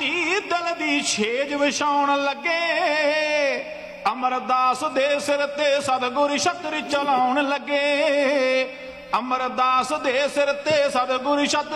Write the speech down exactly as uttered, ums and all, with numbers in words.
दिल दी छेज विछाउण लगे, अमरदास दे सिर ते सतगुर छत्र चलाउण लगे। अमरदास दे सिर ते सतगुर छत्र